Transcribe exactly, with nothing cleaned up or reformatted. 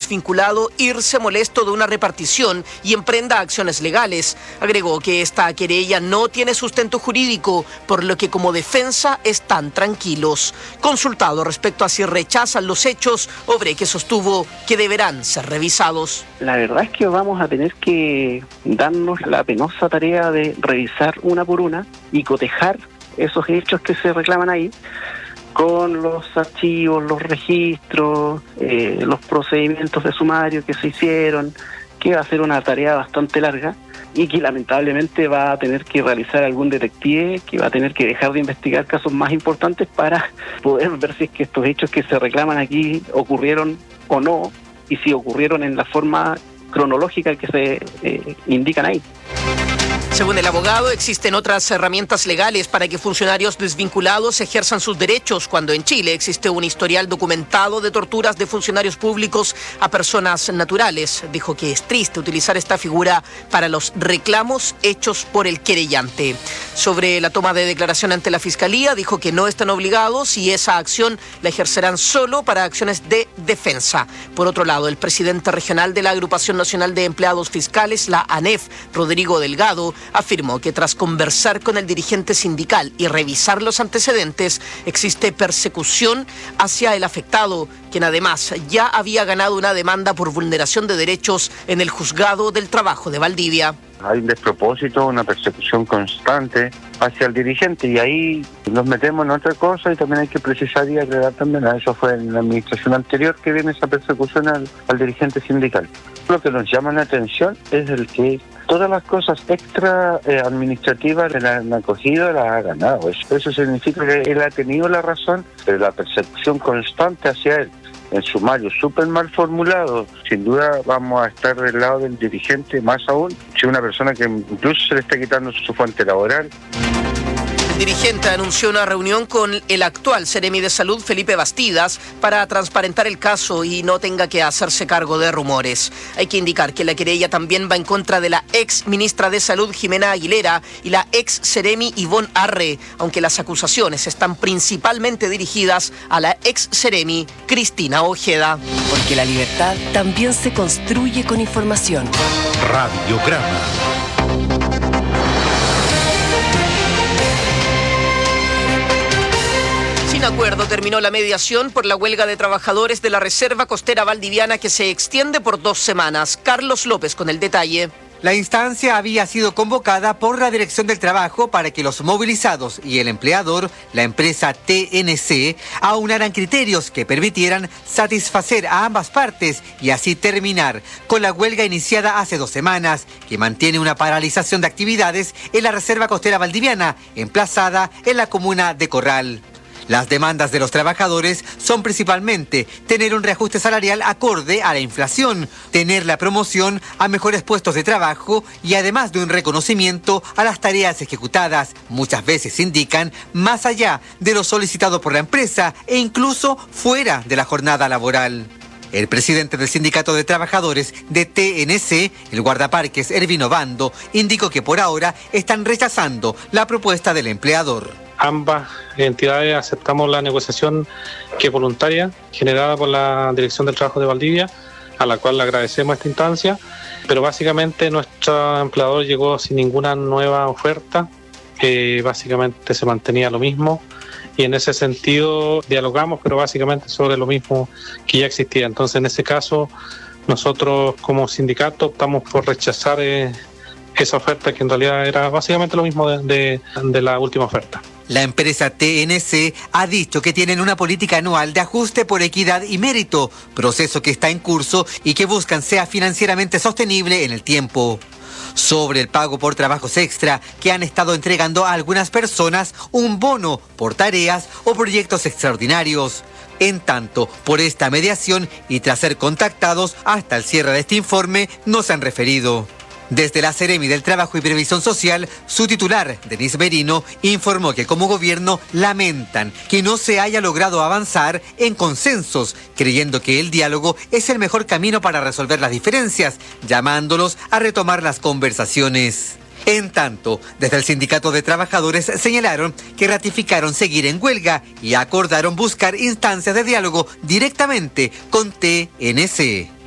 desvinculado irse molesto de una repartición y emprenda acciones legales. Agregó que esta querella no tiene sustento jurídico, por lo que como defensa están tranquilos. Consultado respecto a si rechazan los hechos, Obreque sostuvo que deberán ser revisados. La verdad es que vamos a tener que darnos la penosa tarea de revisar una por una y cotejar esos hechos que se reclaman ahí con los archivos, los registros, eh, los procedimientos de sumario que se hicieron, que va a ser una tarea bastante larga y que lamentablemente va a tener que realizar algún detective, que va a tener que dejar de investigar casos más importantes para poder ver si es que estos hechos que se reclaman aquí ocurrieron o no, y si ocurrieron en la forma cronológica que se eh, indican ahí. Según el abogado, existen otras herramientas legales para que funcionarios desvinculados ejerzan sus derechos cuando en Chile existe un historial documentado de torturas de funcionarios públicos a personas naturales. Dijo que es triste utilizar esta figura para los reclamos hechos por el querellante. Sobre la toma de declaración ante la Fiscalía, dijo que no están obligados y esa acción la ejercerán solo para acciones de defensa. Por otro lado, el presidente regional de la Agrupación Nacional de Empleados Fiscales, la ANEF, Rodrigo Delgado, afirmó que tras conversar con el dirigente sindical y revisar los antecedentes, existe persecución hacia el afectado, quien además ya había ganado una demanda por vulneración de derechos en el Juzgado del Trabajo de Valdivia. Hay un despropósito, una persecución constante hacia el dirigente y ahí nos metemos en otra cosa y también hay que precisar y aclarar también, eso fue en la administración anterior que viene esa persecución al, al dirigente sindical. Lo que nos llama la atención es el que todas las cosas extra eh, administrativas que le han acogido las ha ganado. Eso, eso significa que él ha tenido la razón, pero la persecución constante hacia él, en sumario súper mal formulado, sin duda vamos a estar del lado del dirigente, más aún si una persona que incluso se le está quitando su fuente laboral. El dirigente anunció una reunión con el actual Seremi de Salud, Felipe Bastidas, para transparentar el caso y no tenga que hacerse cargo de rumores. Hay que indicar que la querella también va en contra de la ex ministra de Salud, Jimena Aguilera, y la ex Seremi, Ivonne Arre, aunque las acusaciones están principalmente dirigidas a la ex Seremi, Cristina Ojeda. Porque la libertad también se construye con información. Radiograma. Sin acuerdo terminó la mediación por la huelga de trabajadores de la Reserva Costera Valdiviana que se extiende por dos semanas. Carlos López con el detalle. La instancia había sido convocada por la Dirección del Trabajo para que los movilizados y el empleador, la empresa T N C, aunaran criterios que permitieran satisfacer a ambas partes y así terminar con la huelga iniciada hace dos semanas, que mantiene una paralización de actividades en la Reserva Costera Valdiviana, emplazada en la comuna de Corral. Las demandas de los trabajadores son principalmente tener un reajuste salarial acorde a la inflación, tener la promoción a mejores puestos de trabajo y además de un reconocimiento a las tareas ejecutadas, muchas veces indican más allá de lo solicitado por la empresa e incluso fuera de la jornada laboral. El presidente del Sindicato de Trabajadores de T N C, el guardaparques Ervino Bando, indicó que por ahora están rechazando la propuesta del empleador. Ambas entidades aceptamos la negociación que es voluntaria, generada por la Dirección del Trabajo de Valdivia, a la cual le agradecemos esta instancia, pero básicamente nuestro empleador llegó sin ninguna nueva oferta, eh, básicamente se mantenía lo mismo y en ese sentido dialogamos, pero básicamente sobre lo mismo que ya existía. Entonces en ese caso nosotros como sindicato optamos por rechazar eh, esa oferta que en realidad era básicamente lo mismo de, de, de la última oferta. La empresa T N C ha dicho que tienen una política anual de ajuste por equidad y mérito, proceso que está en curso y que buscan sea financieramente sostenible en el tiempo. Sobre el pago por trabajos extra que han estado entregando a algunas personas un bono por tareas o proyectos extraordinarios. En tanto, por esta mediación y tras ser contactados hasta el cierre de este informe, no se han referido. Desde la Seremi del Trabajo y Previsión Social, su titular, Denise Merino, informó que como gobierno lamentan que no se haya logrado avanzar en consensos, creyendo que el diálogo es el mejor camino para resolver las diferencias, llamándolos a retomar las conversaciones. En tanto, desde el Sindicato de Trabajadores señalaron que ratificaron seguir en huelga y acordaron buscar instancias de diálogo directamente con T N C.